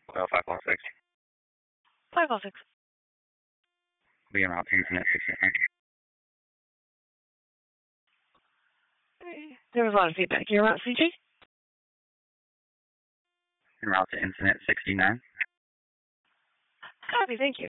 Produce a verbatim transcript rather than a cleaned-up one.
Well, five one six. five one six. Be en route to Infinite sixty-nine. There was a lot of feedback. You're on C G? En route to Infinite sixty-nine. Copy, thank you.